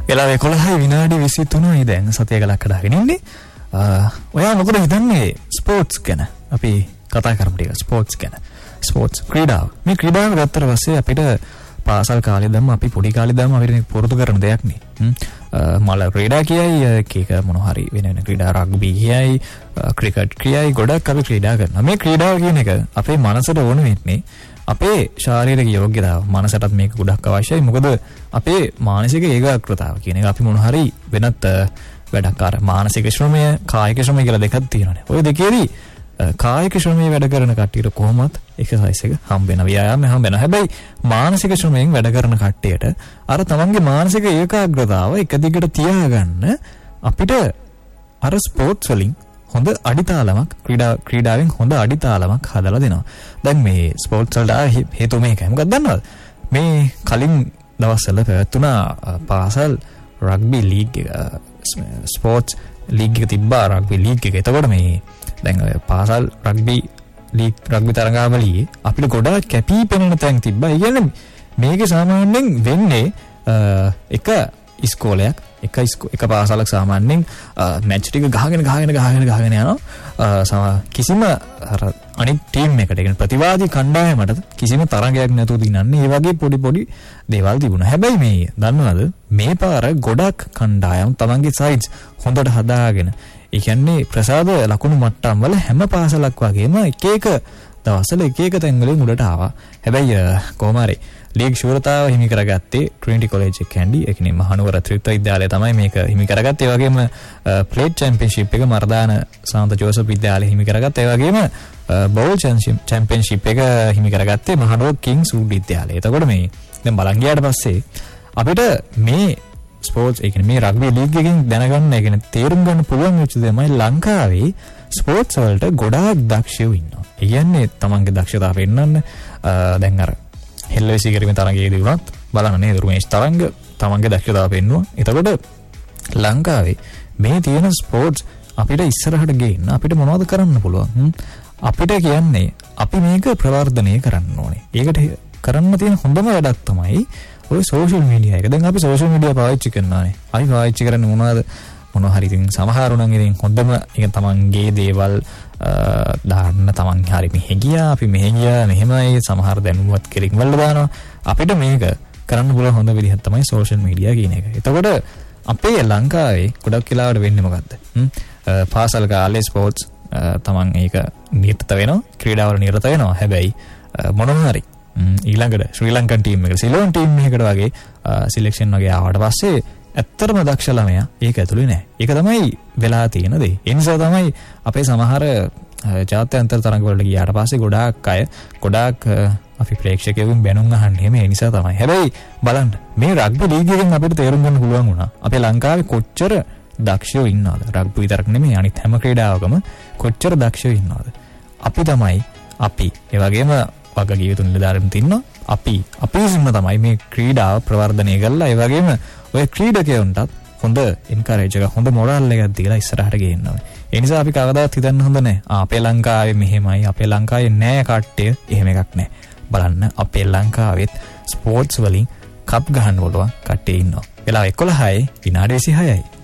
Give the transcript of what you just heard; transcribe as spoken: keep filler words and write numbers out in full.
වෙලාව එකොළහයි විනාඩි විසිතුනයි දැන් සතිය ගලක් කඩාගෙන ඉන්නේ. ඔයා මොකද හිතන්නේ ස්පෝර්ට්ස් ගැන? අපි කතා කරමු ටික ස්පෝර්ට්ස් ගැන. ස්පෝර්ට්ස් ක්‍රීඩාව. මේ ක්‍රීඩාව ගත්තට පස්සේ අපිට පාසල් කාලේ දැම්ම අපි පොඩි කාලේ දැම්ම අපිට පුරුදු කරන දෙයක් නේ. මල ක්‍රීඩා කියයි එක එක මොන හරි වෙන වෙන ක්‍රීඩා රග්බි කියයි ක්‍රිකට් කියයි ගොඩක් අපි ක්‍රීඩා කරනවා. මේ ක්‍රීඩාව කියන එක අපේ මනසට ඕන වෙන්නේ අපේ ශාරීරික යෝග්‍යතාව මනසටත් මේක ගොඩක් අවශ්‍යයි. මොකද අපේ මානසික ඒකාග්‍රතාව කියන එක අපි මොන හරි වෙනත් වැඩක් අර මානසික ශ්‍රමය කායික ශ්‍රමය කියලා දෙකක් තියෙනවානේ. ඔය දෙකේදී කායික ශ්‍රමයේ වැඩ කරන කට්ටියට කොහොමත් එක්සර්සයිස් එක හම්බ වෙනවා, ව්‍යායාමය හම්බ වෙනවා. හැබැයි මානසික ශ්‍රමයෙන් වැඩ කරන කට්ටියට අර තමන්ගේ මානසික ඒකාග්‍රතාව එක දිගට තියාගන්න අපිට අර ස්පෝර්ට්ස් වලින් හොඳ අඩිතාලමක් ක්‍රීඩා ක්‍රීඩාවෙන් හොඳ අඩිතාලමක් හදලා දෙනවා. දැන් මේ ස්පෝර්ට්ස් වලට හේතුව මේකයි. මොකක්ද දන්නවද? මේ කලින් දවස්වල පැවැත්ුණා පාසල් රග්බි ලීග් එක, ස්පෝර්ට්ස් ලීග් එක තිබ්බා රග්බි ලීග් එක. එතකොට මේ දැන් පාසල් රග්බි ලීග් රග්බි තරගාවලියේ අපිට ගොඩාක් කැපී පෙනෙන තැන් තිබ්බා. ඒ කියන්නේ මේකේ සාමාන්‍යයෙන් වෙන්නේ එක ඉස්කෝලයක් එක එක පාසලක් සාමාන්‍යයෙන් මැච් ටික ගහගෙන ගහගෙන ගහගෙන ගහගෙන යනවා. කිසිම අනිත් ටීම් එකට කියන ප්‍රතිවාදී කණ්ඩායමට කිසිම තරගයක් නැතුව දිනන්නේ. ඒ වගේ පොඩි පොඩි දේවල් තිබුණා. හැබැයි මේ දන්නවද මේ පාර ගොඩක් කණ්ඩායම් තමන්ගේ සයිඩ්ස් හොඳට හදාගෙන ඒ කියන්නේ ප්‍රසාද ලකුණු මට්ටම් වල හැම පාසලක් වගේම එක එක දවස්වල එක එක තැන් වලින් උඩට ආවා. හැබැයි කොහොම හරි ලීග් ශූරතාව හිමි කරගත්තේ ට්‍රිනිටි කොලෙජ් එක කැන්ඩි. ඒ කියන්නේ මහනුවර ත්‍රිත්ව විද්‍යාලය තමයි මේක හිමි කරගත්තේ. ඒ වගේම ප්ලේට් චැම්පියන්ෂිප් එක මර්දාන සාන්ත ජෝසප් විද්‍යාලය හිමි කරගත්තා. ඒ වගේම බෝල් චැම්පියන්ෂිප් එක හිමි කරගත්තේ මහනුවර කිංස් වුඩ් විද්‍යාලය. එතකොට මේ දැන් බලන් ගියාට පස්සේ අපිට මේ ස්පෝර්ට්ස් ඒ කියන්නේ මේ රග්බි ලීග් එකෙන් දැනගන්න ඒ කියන්නේ තේරුම් ගන්න පුළුවන් වෙච්ච දෙයමයි ලංකාවේ ස්පෝර්ට්ස් වලට ගොඩාක් දක්ෂයෝ ඉන්නවා. ඒ කියන්නේ තමන්ගේ දක්ෂතාව පෙන්නන්න දැන් අර හෙල්ලවිසි කිරීමේ තරගයේදී වුණත් බලන්න නේද රුමේෂ් තරංග තමන්ගේ දක්ෂතාව පෙන්නුවා. එතකොට ලංකාවේ මේ තියෙන ස්පෝර්ට්ස් අපිට ඉස්සරහට ගේන්න අපිට මොනවද කරන්න පුළුවන්? අපිට කියන්නේ අපි මේක ප්‍රවර්ධනය කරන්න ඕනේ. ඒකට කරන්න තියෙන හොඳම වැඩක් තමයි ඔය සෝෂල් මීඩියා එක. දැන් අපි සෝෂල් මීඩියා පාවිච්චි කරනවානේ. අපි පාවිච්චි කරන්නේ මොනවද? මොනවා හරි ඉතින් සමහර උනම් ඉතින් හොඳම එක තමන්ගේ දේවල් දාන්න තමන් හරි මෙහෙ ගියා අපි මෙහෙ ගියා මෙහෙමයි සමහර දැනුවත් කෙලින් වල දානවා. අපිට මේක කරන්න පුළුවන් හොඳ විදිහක් තමයි සෝෂල් මීඩියා කියන එක. එතකොට අපේ ලංකාවේ ගොඩක් වෙලාවට වෙන්නේ මොකද්ද? පාසල් කාලේ ස්පෝර්ට්ස් තමන් ඒක නිරත වෙනවා, ක්‍රීඩාවල නිරත වෙනවා. හැබැයි මොනවා හරි ඊළඟට ශ්‍රී ලංකන් ටීම් එකට සිලෝන් ටීම් එකකට වගේ සිලෙක්ෂන් වගේ ආවට පස්සේ ඇත්තටම දක්ෂ ළමයා ඒක ඇතුලේ නැහැ. ඒක තමයි වෙලා තියෙන දේ. ඒ නිසා තමයි අපේ සමහර ජාත්‍යන්තර තරඟ වලට ගියාට පස්සේ ගොඩාක් අය ගොඩාක් අපි ප්‍රේක්ෂකයන් බැනුම් අහන්නේ මේ නිසා තමයි. හැබැයි බලන්න මේ රග්බි ලීග් එකෙන් අපිට තේරුම් ගන්න පුළුවන් වුණා අපේ ලංකාවේ කොච්චර දක්ෂයෝ ඉන්නවද? රග්බි විතරක් නෙමෙයි අනිත් හැම ක්‍රීඩාවකම කොච්චර දක්ෂයෝ ඉන්නවද? අපි තමයි අපි ඒ වගේම වගකීම් යුතු නිලධාරීන් ඉන්නවා. අපි අපි විසින්ම තමයි මේ ක්‍රීඩාව ප්‍රවර්ධනය කරලා ඒ වගේම ඔය ක්‍රීඩකයන්ටත් හොඳ එන්කරේජ් එකක් හොඳ මොරල් එකක් දීලා ඉස්සරහට ගේන්න ඕනේ. ඒ නිසා අපි කවදාවත් හිතන්න හොඳ නැහැ. ආ අපේ ලංකාවේ මෙහෙමයි අපේ ලංකාවේ නෑ කට්ටිය එහෙම එකක් නෑ. බලන්න අපේ ලංකාවෙත් ස්පෝර්ට්ස් වලින් කප් ගහන්න පුළුවන් කට්ටිය ඉන්නවා. වෙලාව එකොළහයි විනාඩි විසිහයයි.